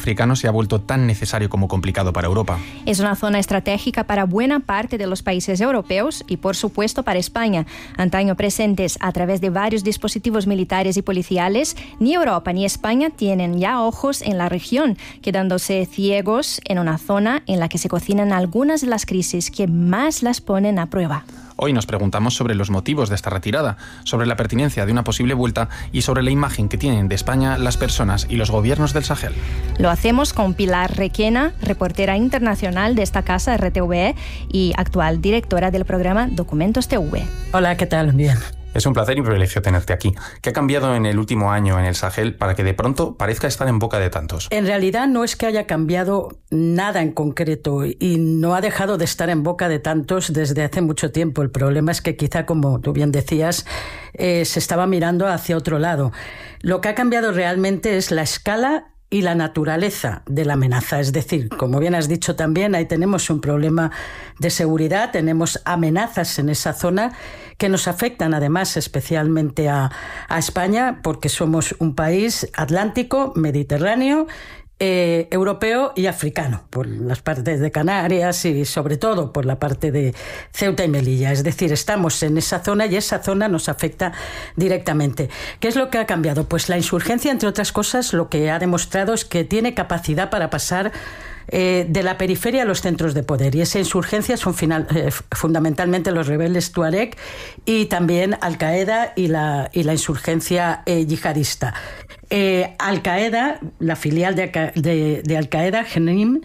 africano se ha vuelto tan necesario como complicado para Europa? Es una zona estratégica para buena parte de los países europeos y, por supuesto, para España. Antaño presentes a través de varios dispositivos militares y policiales, ni Europa ni España tienen ya ojos en la región, quedándose ciegos en una zona en la que se cocinan algunas de las crisis que más las ponen a prueba. Hoy nos preguntamos sobre los motivos de esta retirada, sobre la pertinencia de una posible vuelta y sobre la imagen que tienen de España las personas y los gobiernos del Sahel. Lo hacemos con Pilar Requena, reportera internacional de esta casa RTVE y actual directora del programa Documentos TV. Hola, ¿qué tal? Bien. Es un placer y privilegio tenerte aquí. ¿Qué ha cambiado en el último año en el Sahel para que de pronto parezca estar en boca de tantos? En realidad no es que haya cambiado nada en concreto y no ha dejado de estar en boca de tantos desde hace mucho tiempo. El problema es que quizá, como tú bien decías, se estaba mirando hacia otro lado. Lo que ha cambiado realmente es la escala y la naturaleza de la amenaza. Es decir, como bien has dicho también, ahí tenemos un problema de seguridad, tenemos amenazas en esa zona que nos afectan además especialmente a España, porque somos un país atlántico, mediterráneo, europeo y africano, por las partes de Canarias y sobre todo por la parte de Ceuta y Melilla. Es decir, estamos en esa zona y esa zona nos afecta directamente. ¿Qué es lo que ha cambiado? Pues la insurgencia, entre otras cosas, lo que ha demostrado es que tiene capacidad para pasar de la periferia a los centros de poder, y esa insurgencia son fundamentalmente los rebeldes tuareg y también Al-Qaeda y la insurgencia yihadista. Al-Qaeda, la filial de Al-Qaeda, Jenim,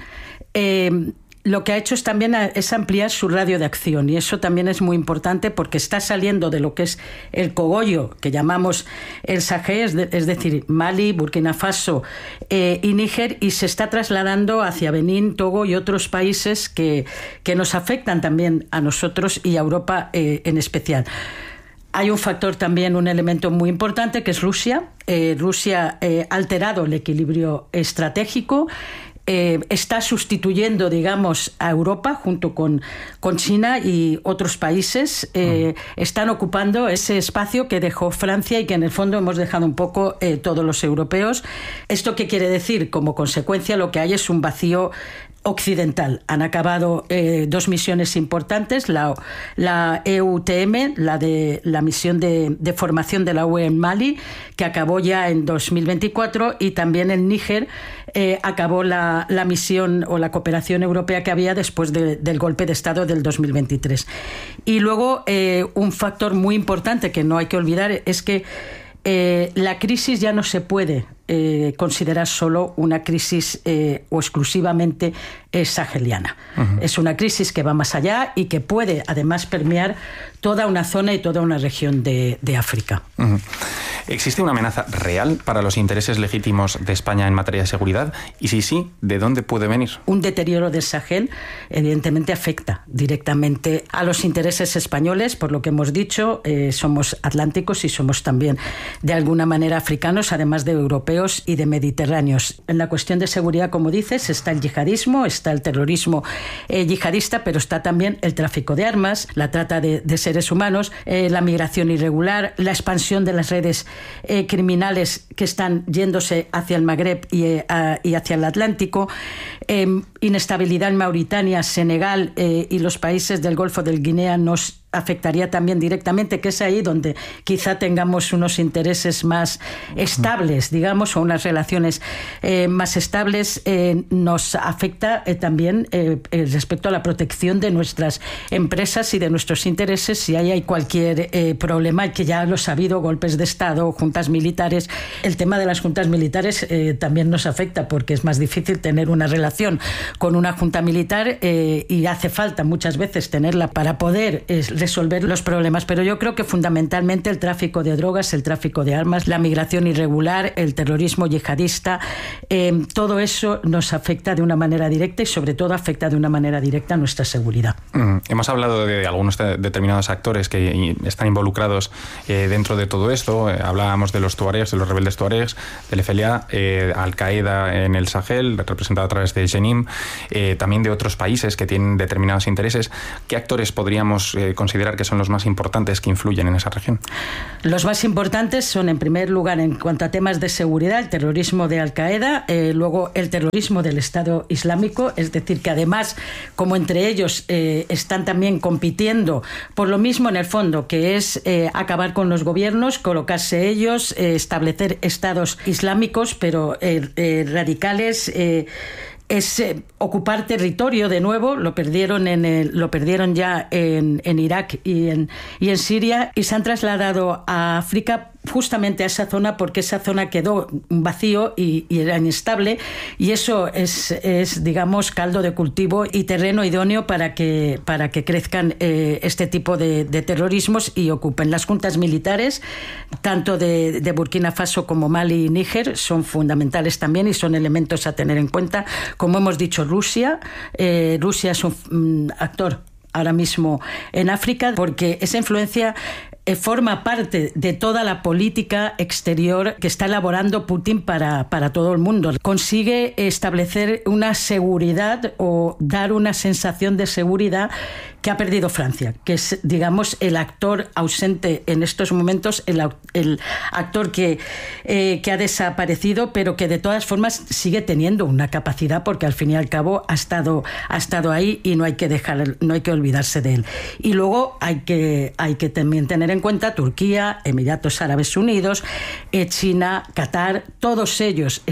lo que ha hecho también es ampliar su radio de acción, y eso también es muy importante porque está saliendo de lo que es el cogollo que llamamos el Sahel, es decir, Mali, Burkina Faso y Níger, y se está trasladando hacia Benín, Togo y otros países que nos afectan también a nosotros y a Europa en especial. Hay un factor también, un elemento muy importante, que es Rusia. Rusia ha alterado el equilibrio estratégico, está sustituyendo, digamos, a Europa junto con China y otros países. Están ocupando ese espacio que dejó Francia y que en el fondo hemos dejado un poco todos los europeos. ¿Esto qué quiere decir? Como consecuencia lo que hay es un vacío occidental. Han acabado dos misiones importantes, la EUTM, la misión de formación de la UE en Mali, que acabó ya en 2024, y también en Níger acabó la misión o la cooperación europea que había después del golpe de Estado del 2023. Y luego un factor muy importante que no hay que olvidar es que la crisis ya no se puede considerar solo una crisis o exclusivamente saheliana. Es una crisis que va más allá y que puede además permear toda una zona y toda una región de África. ¿Existe una amenaza real para los intereses legítimos de España en materia de seguridad? Y si sí, ¿de dónde puede venir? Un deterioro del Sahel evidentemente afecta directamente a los intereses españoles, por lo que hemos dicho, somos atlánticos y somos también de alguna manera africanos, además de europeos y de mediterráneos. En la cuestión de seguridad, como dices, está el yihadismo, está el terrorismo yihadista, pero está también el tráfico de armas, la trata de seres humanos, la migración irregular, la expansión de las redes criminales que están yéndose hacia el Magreb y hacia el Atlántico, inestabilidad en Mauritania, Senegal y los países del Golfo del Guinea nos afectaría también directamente, que es ahí donde quizá tengamos unos intereses más estables, digamos, o unas relaciones más estables. Nos afecta también respecto a la protección de nuestras empresas y de nuestros intereses si hay cualquier problema, y que ya lo ha habido, golpes de Estado, juntas militares. El tema de las juntas militares también nos afecta porque es más difícil tener una relación con una junta militar y hace falta muchas veces tenerla para poder resolver los problemas, pero yo creo que fundamentalmente el tráfico de drogas, el tráfico de armas, la migración irregular, el terrorismo yihadista, todo eso nos afecta de una manera directa y sobre todo afecta de una manera directa a nuestra seguridad. Hemos hablado de algunos determinados actores que están involucrados dentro de todo esto. Hablábamos de los tuaregs, de los rebeldes tuaregs, del FLA, Al-Qaeda en el Sahel, representado a través de Jenim, también de otros países que tienen determinados intereses. ¿Qué actores podríamos considerar considerar que son los más importantes que influyen en esa región? Los más importantes son, en primer lugar, en cuanto a temas de seguridad, el terrorismo de Al-Qaeda, luego el terrorismo del Estado Islámico, es decir, que además, como entre ellos están también compitiendo por lo mismo en el fondo, que es acabar con los gobiernos, colocarse ellos, establecer estados islámicos, pero radicales, es ocupar territorio de nuevo. Lo perdieron ya en Irak y en Siria, y se han trasladado a África, justamente a esa zona, porque esa zona quedó vacío y era inestable, y eso es digamos, caldo de cultivo y terreno idóneo para que crezcan este tipo de terrorismos y ocupen. Las juntas militares, tanto de Burkina Faso como Mali y Níger, son fundamentales también y son elementos a tener en cuenta. Como hemos dicho, Rusia es un actor ahora mismo en África, porque esa influencia forma parte de toda la política exterior que está elaborando Putin para todo el mundo. Consigue establecer una seguridad o dar una sensación de seguridad que ha perdido Francia, que es, digamos, el actor ausente en estos momentos, el actor que ha desaparecido, pero que de todas formas sigue teniendo una capacidad, porque al fin y al cabo ha estado ahí y no hay que olvidarse de él. Y luego hay que también tener en cuenta Turquía, Emiratos Árabes Unidos, China, Qatar. Todos ellos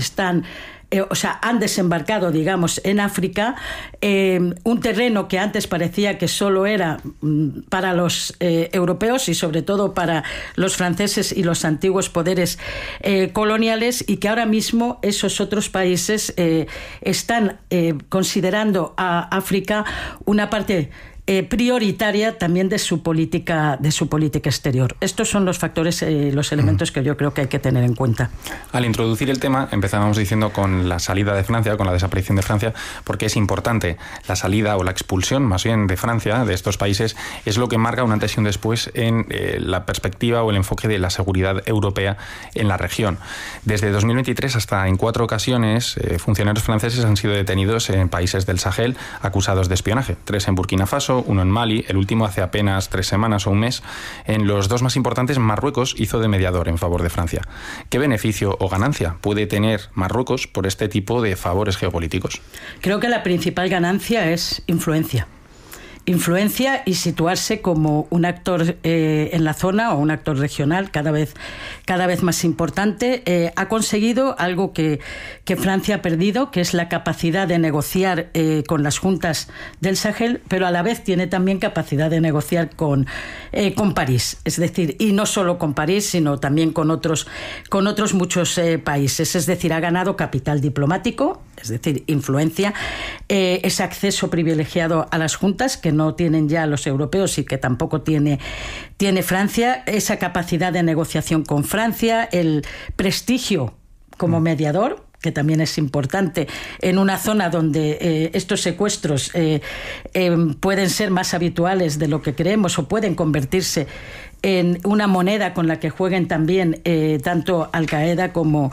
han desembarcado, digamos, en África, un terreno que antes parecía que solo era para los europeos y sobre todo para los franceses y los antiguos poderes coloniales, y que ahora mismo esos otros países están considerando a África una parte prioritaria también de su política exterior. Estos son los factores, los elementos que yo creo que hay que tener en cuenta. Al introducir el tema, empezábamos diciendo con la salida de Francia, con la desaparición de Francia, porque es importante. La salida o la expulsión, más bien, de Francia, de estos países, es lo que marca un antes y un después en la perspectiva o el enfoque de la seguridad europea en la región. Desde 2023 hasta en 4 ocasiones, funcionarios franceses han sido detenidos en países del Sahel acusados de espionaje. 3 en Burkina Faso, 1 en Mali, el último hace apenas 3 semanas o un mes. En los 2 más importantes, Marruecos hizo de mediador en favor de Francia. ¿Qué beneficio o ganancia puede tener Marruecos por este tipo de favores geopolíticos? Creo que la principal ganancia es influencia y situarse como un actor en la zona, o un actor regional cada vez más importante. Ha conseguido algo que Francia ha perdido, que es la capacidad de negociar con las juntas del Sahel, pero a la vez tiene también capacidad de negociar con París. Es decir, y no solo con París, sino también con otros muchos países. Es decir, ha ganado capital diplomático, es decir, influencia, ese acceso privilegiado a las juntas que no tienen ya los europeos y que tampoco tiene Francia, esa capacidad de negociación con Francia, el prestigio como mediador, que también es importante en una zona donde estos secuestros pueden ser más habituales de lo que creemos, o pueden convertirse en una moneda con la que jueguen también tanto Al-Qaeda como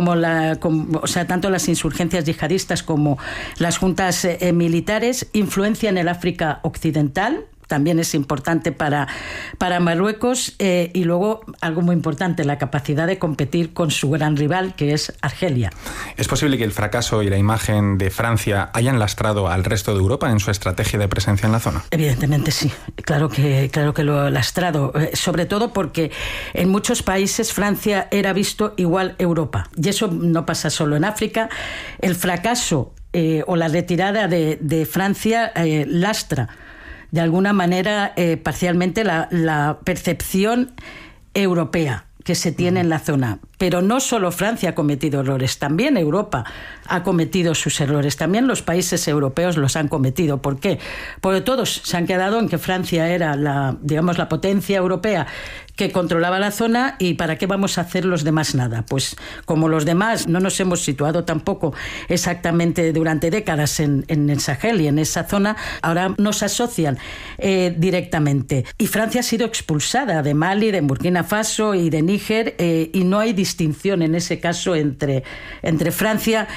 tanto las insurgencias yihadistas como las juntas militares. Influencia en el África Occidental también es importante para Marruecos, y luego algo muy importante, la capacidad de competir con su gran rival, que es Argelia. ¿Es posible que el fracaso y la imagen de Francia hayan lastrado al resto de Europa en su estrategia de presencia en la zona? Evidentemente sí, claro que lo ha lastrado, sobre todo porque en muchos países Francia era visto igual Europa, y eso no pasa solo en África. El fracaso o la retirada de Francia lastra de alguna manera parcialmente la percepción europea que se tiene en la zona. Pero no solo Francia ha cometido errores, también Europa ha cometido sus errores, también los países europeos los han cometido. ¿Por qué? Porque todos se han quedado en que Francia era la potencia europea que controlaba la zona, y ¿para qué vamos a hacer los demás nada? Pues como los demás no nos hemos situado tampoco exactamente durante décadas en el Sahel y en esa zona, ahora nos asocian directamente. Y Francia ha sido expulsada de Mali, de Burkina Faso y de Níger, y no hay distinción en ese caso entre Francia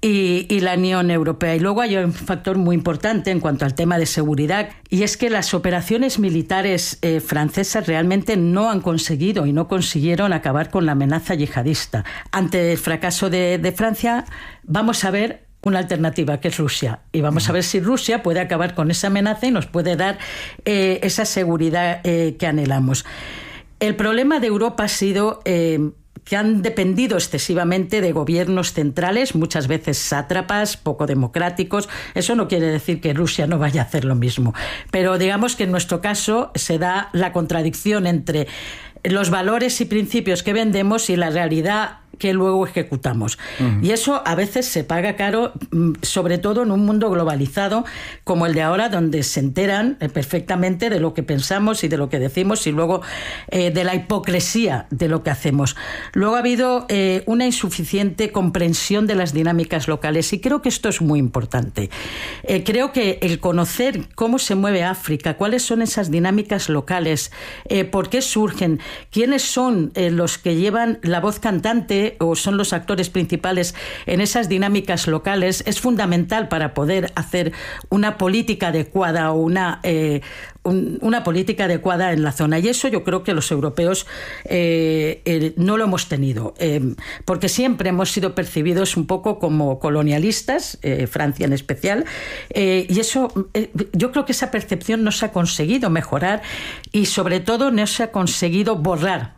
y la Unión Europea. Y luego hay un factor muy importante en cuanto al tema de seguridad, y es que las operaciones militares francesas realmente no han conseguido y no consiguieron acabar con la amenaza yihadista. Ante el fracaso de Francia, vamos a ver una alternativa, que es Rusia. Y vamos a ver si Rusia puede acabar con esa amenaza y nos puede dar esa seguridad que anhelamos. El problema de Europa ha sido que han dependido excesivamente de gobiernos centrales, muchas veces sátrapas, poco democráticos. Eso no quiere decir que Rusia no vaya a hacer lo mismo. Pero digamos que en nuestro caso se da la contradicción entre los valores y principios que vendemos y la realidad que luego ejecutamos. Y eso a veces se paga caro, sobre todo en un mundo globalizado como el de ahora, donde se enteran perfectamente de lo que pensamos y de lo que decimos, y luego de la hipocresía de lo que hacemos. Luego ha habido una insuficiente comprensión de las dinámicas locales, y creo que esto es muy importante. Creo que el conocer cómo se mueve África, cuáles son esas dinámicas locales, por qué surgen, quiénes son los que llevan la voz cantante o son los actores principales en esas dinámicas locales, es fundamental para poder hacer una política adecuada o una política adecuada en la zona. Y eso yo creo que los europeos no lo hemos tenido, porque siempre hemos sido percibidos un poco como colonialistas, Francia en especial, y eso yo creo que esa percepción no se ha conseguido mejorar, y sobre todo no se ha conseguido borrar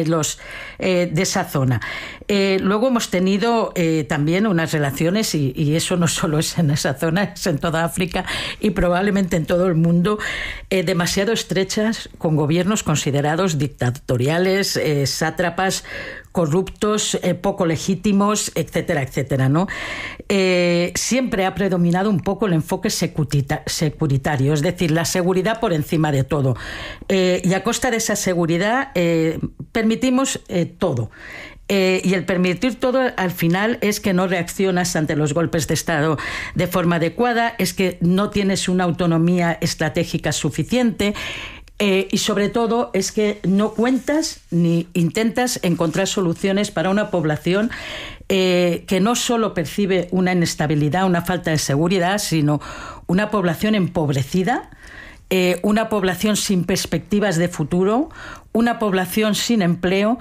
de esa zona. Luego hemos tenido también unas relaciones, y eso no solo es en esa zona, es en toda África y probablemente en todo el mundo, demasiado estrechas con gobiernos considerados dictatoriales, sátrapas, corruptos, poco legítimos, etcétera, etcétera, ¿no? Siempre ha predominado un poco el enfoque securitario, es decir, la seguridad por encima de todo. Y a costa de esa seguridad permitimos todo. Y el permitir todo al final es que no reaccionas ante los golpes de Estado de forma adecuada, es que no tienes una autonomía estratégica suficiente, y sobre todo es que no cuentas ni intentas encontrar soluciones para una población que no solo percibe una inestabilidad, una falta de seguridad, sino una población empobrecida, una población sin perspectivas de futuro, una población sin empleo.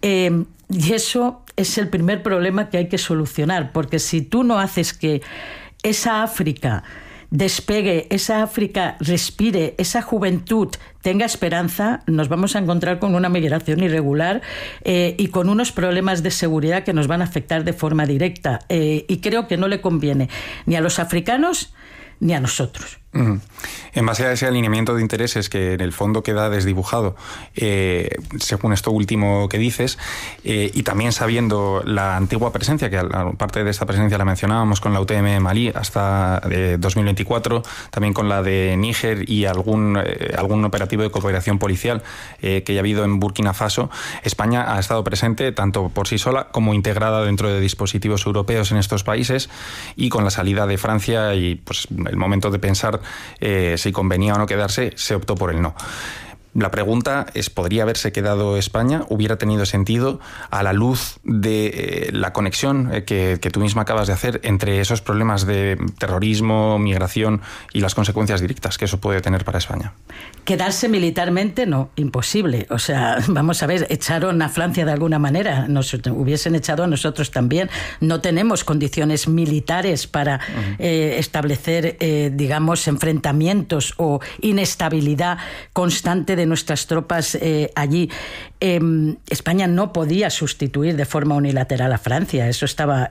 Y eso es el primer problema que hay que solucionar, porque si tú no haces que esa África despegue, esa África respire, esa juventud tenga esperanza, nos vamos a encontrar con una migración irregular y con unos problemas de seguridad que nos van a afectar de forma directa. Y creo que no le conviene ni a los africanos ni a nosotros. En base a ese alineamiento de intereses que en el fondo queda desdibujado, según esto último que dices, y también sabiendo la antigua presencia, que parte de esta presencia la mencionábamos con la UTM de Malí hasta 2024, también con la de Níger y algún operativo de cooperación policial que ya ha habido en Burkina Faso, España ha estado presente tanto por sí sola como integrada dentro de dispositivos europeos en estos países, y con la salida de Francia y pues el momento de pensar si convenía o no quedarse, se optó por el no. La pregunta es, ¿podría haberse quedado España? ¿Hubiera tenido sentido a la luz de la conexión que tú misma acabas de hacer entre esos problemas de terrorismo, migración y las consecuencias directas que eso puede tener para España? Quedarse militarmente, no, imposible. O sea, vamos a ver, echaron a Francia de alguna manera, nos hubiesen echado a nosotros también. No tenemos condiciones militares para establecer, digamos, enfrentamientos o inestabilidad constante de nuestras tropas allí. España no podía sustituir de forma unilateral a Francia, eso estaba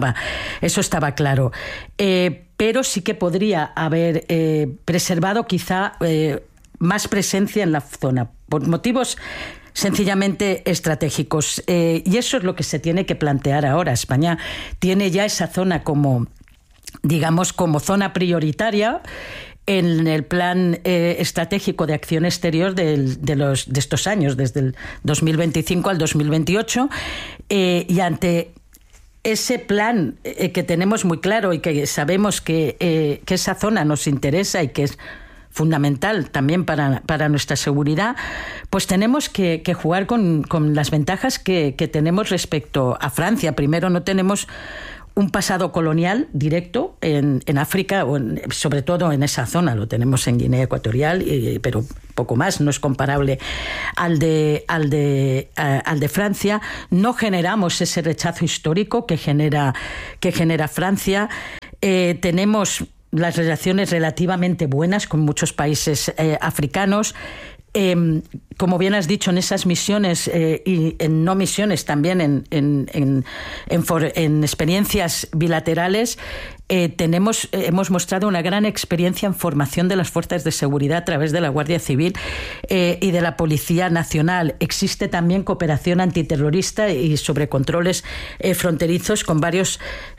claro. Pero sí que podría haber preservado quizá más presencia en la zona, por motivos sencillamente estratégicos. Y eso es lo que se tiene que plantear ahora. España tiene ya esa zona como, digamos, como zona prioritaria en el plan estratégico de acción exterior de estos años, desde el 2025 al 2028, y ante ese plan que tenemos muy claro y que sabemos que esa zona nos interesa y que es fundamental también para nuestra seguridad, pues tenemos que jugar con las ventajas que tenemos respecto a Francia. Primero, no tenemos un pasado colonial directo en África, sobre todo en esa zona. Lo tenemos en Guinea Ecuatorial, pero poco más, no es comparable al de Francia. No generamos ese rechazo histórico que genera Francia. Tenemos las relaciones relativamente buenas con muchos países africanos. Como bien has dicho, en esas misiones y en no misiones, también en experiencias bilaterales, hemos mostrado una gran experiencia en formación de las fuerzas de seguridad a través de la Guardia Civil y de la Policía Nacional. Existe también cooperación antiterrorista y sobre controles fronterizos con varios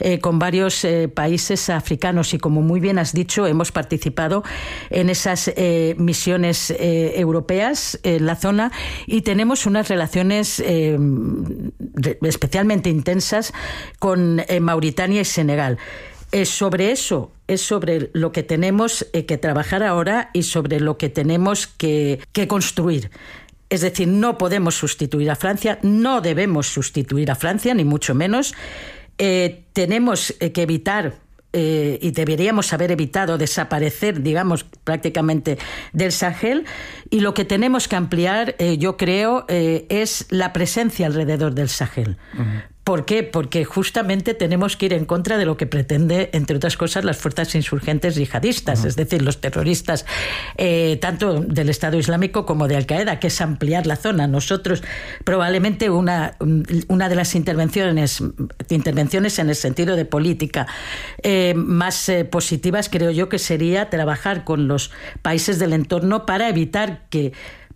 países africanos, y como muy bien has dicho, hemos participado en esas misiones europeas en la zona, y tenemos unas relaciones especialmente intensas con Mauritania y Senegal. Sobre eso es sobre lo que tenemos que trabajar ahora y sobre lo que tenemos que construir. Es decir, no podemos sustituir a Francia, no debemos sustituir a Francia, ni mucho menos. Tenemos que evitar, y deberíamos haber evitado desaparecer, digamos, prácticamente del Sahel, y lo que tenemos que ampliar, yo creo, es la presencia alrededor del Sahel. Uh-huh. ¿Por qué? Porque justamente tenemos que ir en contra de lo que pretende, entre otras cosas, las fuerzas insurgentes yihadistas, uh-huh. Es decir, los terroristas, tanto del Estado Islámico como de Al-Qaeda, que es ampliar la zona. Nosotros, probablemente una de las intervenciones en el sentido de política más positivas, creo yo, que sería trabajar con los países del entorno para evitar que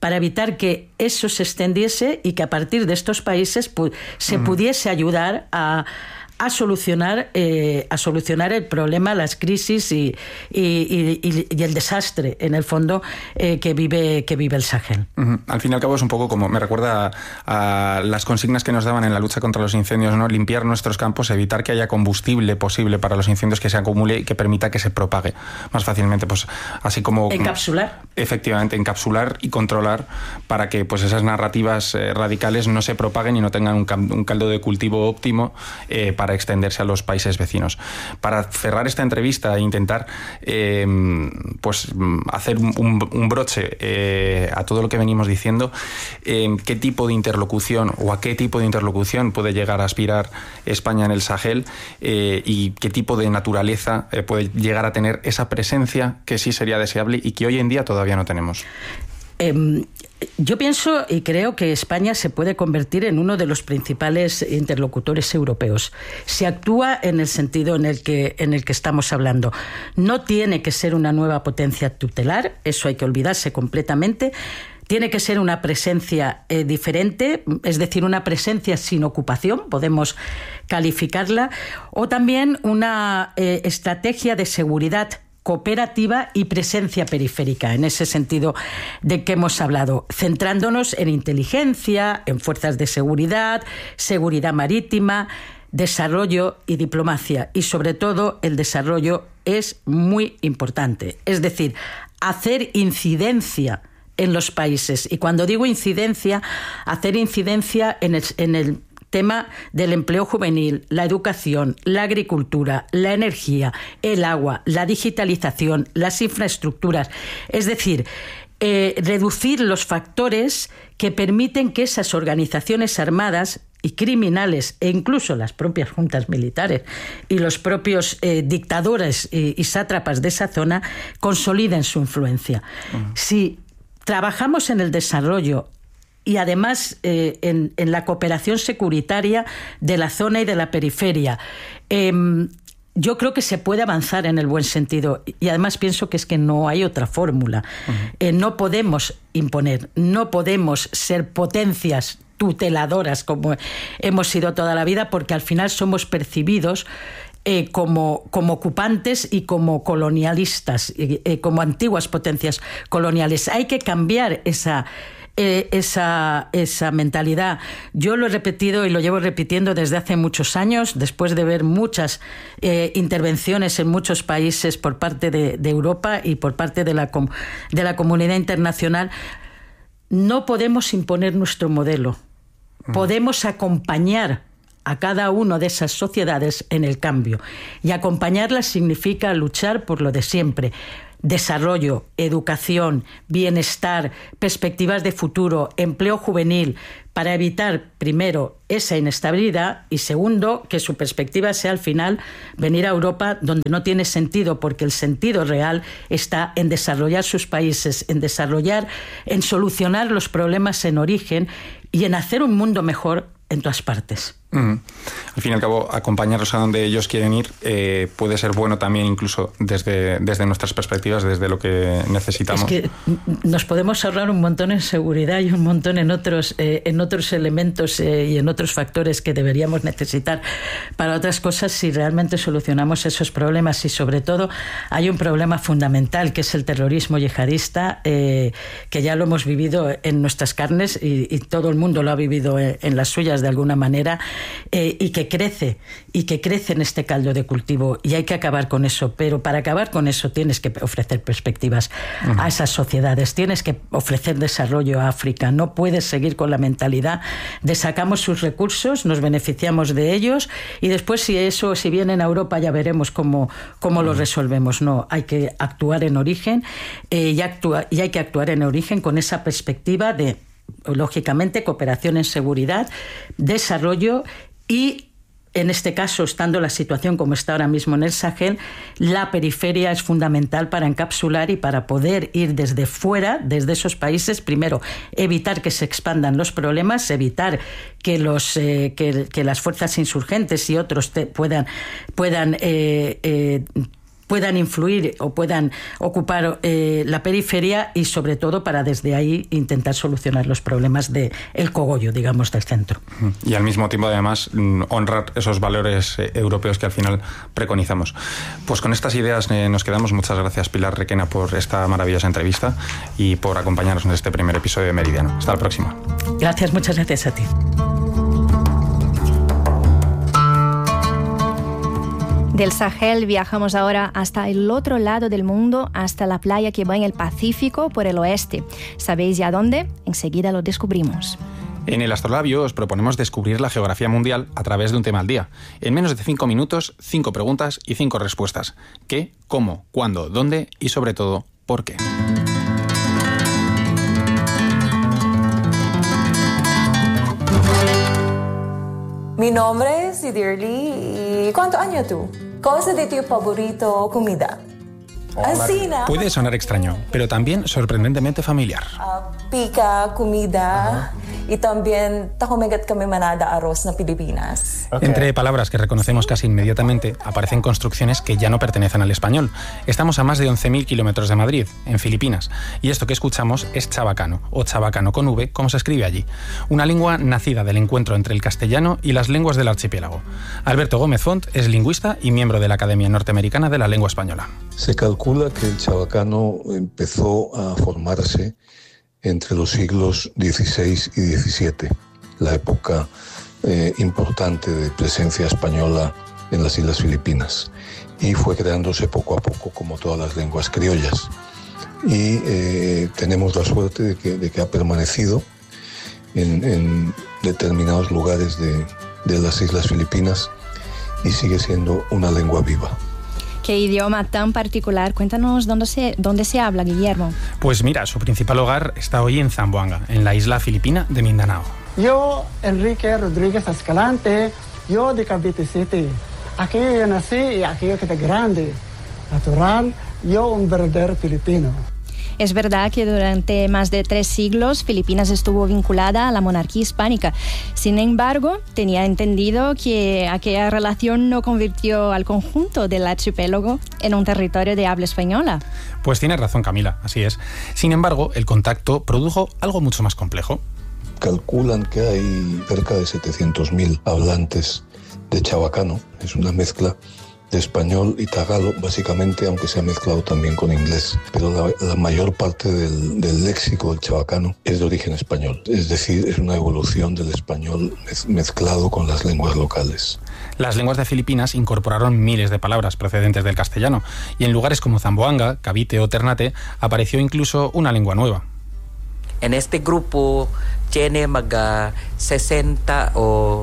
eso se extendiese y que a partir de estos países se pudiese ayudar a solucionar el problema, las crisis y el desastre, en el fondo, que vive el Sahel. Uh-huh. Al fin y al cabo es un poco como, me recuerda a las consignas que nos daban en la lucha contra los incendios, ¿no? Limpiar nuestros campos, evitar que haya combustible posible para los incendios, que se acumule y que permita que se propague más fácilmente, pues así como encapsular. Efectivamente, encapsular y controlar para que pues esas narrativas radicales no se propaguen y no tengan un caldo de cultivo óptimo para extenderse a los países vecinos. Para cerrar esta entrevista e intentar pues hacer un broche a todo lo que venimos diciendo, ¿qué tipo de interlocución o a qué tipo de interlocución puede llegar a aspirar España en el Sahel y qué tipo de naturaleza puede llegar a tener esa presencia que sí sería deseable y que hoy en día todavía no tenemos? Yo pienso y creo que España se puede convertir en uno de los principales interlocutores europeos. Se actúa en el sentido en el que estamos hablando. No tiene que ser una nueva potencia tutelar, eso hay que olvidarse completamente. Tiene que ser una presencia diferente, es decir, una presencia sin ocupación, podemos calificarla, o también una estrategia de seguridad cooperativa y presencia periférica, en ese sentido de que hemos hablado, centrándonos en inteligencia, en fuerzas de seguridad, seguridad marítima, desarrollo y diplomacia. Y sobre todo el desarrollo es muy importante, es decir, hacer incidencia en los países. Y cuando digo incidencia, hacer incidencia en el tema del empleo juvenil, la educación, la agricultura, la energía, el agua, la digitalización, las infraestructuras. Es decir, reducir los factores que permiten que esas organizaciones armadas y criminales, e incluso las propias juntas militares y los propios dictadores y sátrapas de esa zona, consoliden su influencia. Si trabajamos en el desarrollo y además en la cooperación securitaria de la zona y de la periferia, yo creo que se puede avanzar en el buen sentido. Y además pienso que es que no hay otra fórmula. Uh-huh. No podemos imponer, no podemos ser potencias tuteladoras como hemos sido toda la vida, porque al final somos percibidos como ocupantes y como colonialistas, como antiguas potencias coloniales. Hay que cambiar esa mentalidad. Yo lo he repetido y lo llevo repitiendo desde hace muchos años, después de ver muchas intervenciones en muchos países por parte de Europa y por parte de la comunidad internacional. No podemos imponer nuestro modelo. Podemos acompañar a cada una de esas sociedades en el cambio. Y acompañarlas significa luchar por lo de siempre. Desarrollo, educación, bienestar, perspectivas de futuro, empleo juvenil, para evitar, primero, esa inestabilidad y, segundo, que su perspectiva sea al final venir a Europa donde no tiene sentido, porque el sentido real está en desarrollar sus países, en solucionar los problemas en origen y en hacer un mundo mejor en todas partes. Al fin y al cabo, acompañarlos a donde ellos quieren ir puede ser bueno también, incluso desde nuestras perspectivas, desde lo que necesitamos. Es que nos podemos ahorrar un montón en seguridad y un montón en otros elementos y en otros factores que deberíamos necesitar para otras cosas si realmente solucionamos esos problemas. Y sobre todo hay un problema fundamental, que es el terrorismo yihadista, que ya lo hemos vivido en nuestras carnes y todo el mundo lo ha vivido en las suyas de alguna manera. Y que crece en este caldo de cultivo, y hay que acabar con eso. Pero para acabar con eso tienes que ofrecer perspectivas a esas sociedades, tienes que ofrecer desarrollo a África. No puedes seguir con la mentalidad de sacamos sus recursos, nos beneficiamos de ellos y después si vienen a Europa ya veremos cómo lo resolvemos. No, hay que actuar en origen y hay que actuar en origen con esa perspectiva de, lógicamente, cooperación en seguridad, desarrollo y, en este caso, estando la situación como está ahora mismo en el Sahel, la periferia es fundamental para encapsular y para poder ir desde fuera, desde esos países, primero, evitar que se expandan los problemas, evitar que las fuerzas insurgentes y otros puedan influir o puedan ocupar la periferia, y sobre todo para desde ahí intentar solucionar los problemas del cogollo, digamos, del centro. Y al mismo tiempo, además, honrar esos valores europeos que al final preconizamos. Pues con estas ideas nos quedamos. Muchas gracias, Pilar Requena, por esta maravillosa entrevista y por acompañarnos en este primer episodio de Meridiano. Hasta la próxima. Gracias, muchas gracias a ti. Del Sahel viajamos ahora hasta el otro lado del mundo, hasta la playa que baña el Pacífico por el oeste. ¿Sabéis ya dónde? Enseguida lo descubrimos. En el Astrolabio os proponemos descubrir la geografía mundial a través de un tema al día. En menos de 5 minutos, 5 preguntas y 5 respuestas. ¿Qué, cómo, cuándo, dónde y, sobre todo, por qué? Mi nombre es Idirli y ¿cuántos años tú? ¿Cuál es tu favorito comida? Asina. Puede sonar extraño, pero también sorprendentemente familiar. Pica, comida y también tahomegat kami manada arroz na Pilipinas. Okay. Entre palabras que reconocemos casi inmediatamente aparecen construcciones que ya no pertenecen al español. Estamos a más de 11.000 kilómetros de Madrid, en Filipinas, y esto que escuchamos es chabacano, o chabacano con V, como se escribe allí. Una lengua nacida del encuentro entre el castellano y las lenguas del archipiélago. Alberto Gómez Font es lingüista y miembro de la Academia Norteamericana de la Lengua Española. Se calcula que el chabacano empezó a formarse entre los siglos XVI y XVII, la época importante de presencia española en las Islas Filipinas, y fue creándose poco a poco como todas las lenguas criollas. Y tenemos la suerte de que ha permanecido en determinados lugares de las Islas Filipinas y sigue siendo una lengua viva. ¿Qué idioma tan particular? Cuéntanos dónde se habla, Guillermo. Pues mira, su principal hogar está hoy en Zamboanga, en la isla filipina de Mindanao. Yo, Enrique Rodríguez Escalante, yo de Cavite City. Aquí yo nací y aquí yo quedé grande. Natural, yo un verdadero filipino. Es verdad que durante más de 3 siglos Filipinas estuvo vinculada a la monarquía hispánica. Sin embargo, tenía entendido que aquella relación no convirtió al conjunto del archipiélago en un territorio de habla española. Pues tiene razón, Camila, así es. Sin embargo, el contacto produjo algo mucho más complejo. Calculan que hay cerca de 700.000 hablantes de chabacano. Es una mezcla de español y tagalo, básicamente, aunque se ha mezclado también con inglés. Pero la mayor parte del léxico del chabacano es de origen español. Es decir, es una evolución del español mezclado con las lenguas locales. Las lenguas de Filipinas incorporaron miles de palabras procedentes del castellano, y en lugares como Zamboanga, Cavite o Ternate apareció incluso una lengua nueva. En este grupo tiene 60 o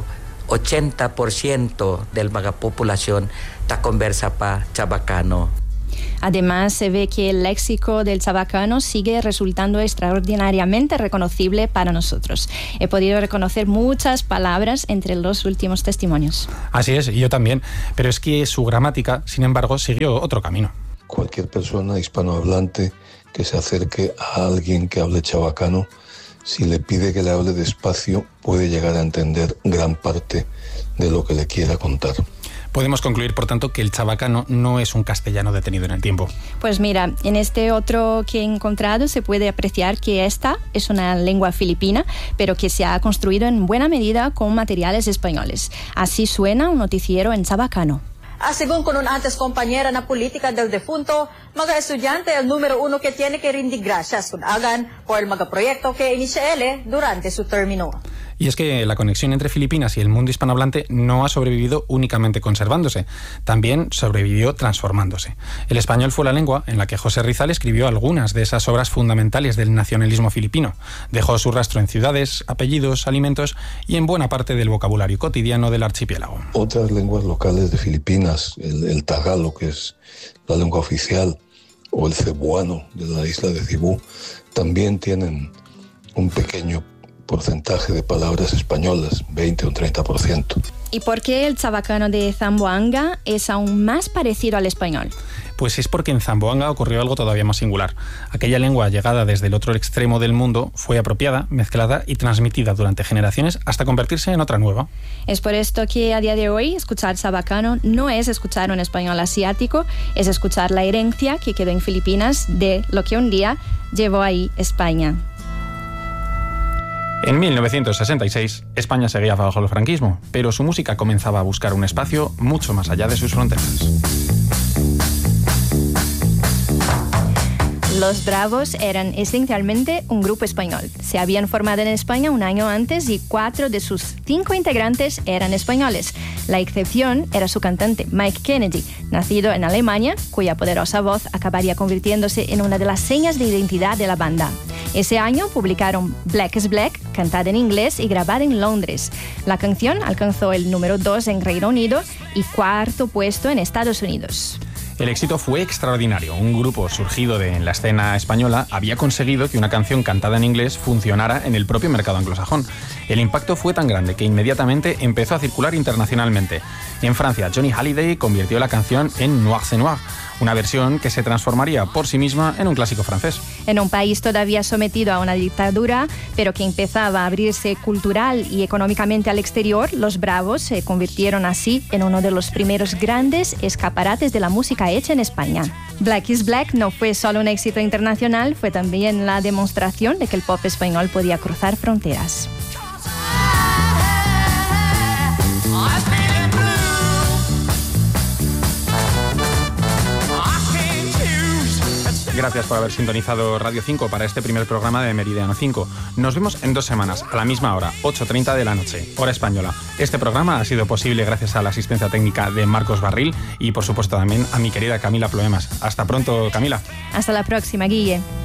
80% del mga población ta conversa pa chabacano. Además, se ve que el léxico del chabacano sigue resultando extraordinariamente reconocible para nosotros. He podido reconocer muchas palabras entre los últimos testimonios. Así es, y yo también. Pero es que su gramática, sin embargo, siguió otro camino. Cualquier persona hispanohablante que se acerque a alguien que hable chabacano, si le pide que le hable despacio, puede llegar a entender gran parte de lo que le quiera contar. Podemos concluir, por tanto, que el chabacano no es un castellano detenido en el tiempo. Pues mira, en este otro que he encontrado se puede apreciar que esta es una lengua filipina, pero que se ha construido en buena medida con materiales españoles. Así suena un noticiero en chabacano. Según con una antes compañera na política del defunto, mga estudiante el número 1 que tiene que rendir gracias con hagan por el mga proyecto que inicia él durante su término. Y es que la conexión entre Filipinas y el mundo hispanohablante no ha sobrevivido únicamente conservándose, también sobrevivió transformándose. El español fue la lengua en la que José Rizal escribió algunas de esas obras fundamentales del nacionalismo filipino. Dejó su rastro en ciudades, apellidos, alimentos y en buena parte del vocabulario cotidiano del archipiélago. Otras lenguas locales de Filipinas, el tagalo, que es la lengua oficial, o el cebuano de la isla de Cebú, también tienen un pequeño porcentaje de palabras españolas, 20 o 30%. ¿Y por qué el chabacano de Zamboanga es aún más parecido al español? Pues es porque en Zamboanga ocurrió algo todavía más singular. Aquella lengua llegada desde el otro extremo del mundo fue apropiada, mezclada y transmitida durante generaciones hasta convertirse en otra nueva. Es por esto que a día de hoy escuchar chabacano no es escuchar un español asiático, es escuchar la herencia que quedó en Filipinas de lo que un día llevó ahí España. En 1966, España seguía bajo el franquismo, pero su música comenzaba a buscar un espacio mucho más allá de sus fronteras. Los Bravos eran esencialmente un grupo español. Se habían formado en España un año antes y 4 de sus 5 integrantes eran españoles. La excepción era su cantante, Mike Kennedy, nacido en Alemania, cuya poderosa voz acabaría convirtiéndose en una de las señas de identidad de la banda. Ese año publicaron Black is Black, cantada en inglés y grabada en Londres. La canción alcanzó el número 2 en Reino Unido y 4º puesto en Estados Unidos. El éxito fue extraordinario. Un grupo surgido en la escena española había conseguido que una canción cantada en inglés funcionara en el propio mercado anglosajón. El impacto fue tan grande que inmediatamente empezó a circular internacionalmente. En Francia, Johnny Hallyday convirtió la canción en Noir c'est Noir, una versión que se transformaría por sí misma en un clásico francés. En un país todavía sometido a una dictadura, pero que empezaba a abrirse cultural y económicamente al exterior, los Bravos se convirtieron así en uno de los primeros grandes escaparates de la música hecha en España. Black is Black no fue solo un éxito internacional, fue también la demostración de que el pop español podía cruzar fronteras. Gracias por haber sintonizado Radio 5 para este primer programa de Meridiano 5. Nos vemos en 2 semanas, a la misma hora, 8:30 de la noche, hora española. Este programa ha sido posible gracias a la asistencia técnica de Marcos Barril y, por supuesto, también a mi querida Camila Ploemas. Hasta pronto, Camila. Hasta la próxima, Guille.